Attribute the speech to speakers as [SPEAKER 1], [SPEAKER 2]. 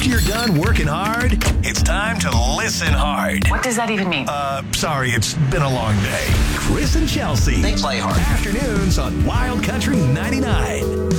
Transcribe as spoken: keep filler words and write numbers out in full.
[SPEAKER 1] you're done working hard, it's time to listen hard.
[SPEAKER 2] What does that even mean?
[SPEAKER 1] Uh, sorry, it's been a long day. Chris and Chelsea.
[SPEAKER 3] They play hard.
[SPEAKER 1] Afternoons on Wild Country ninety-nine.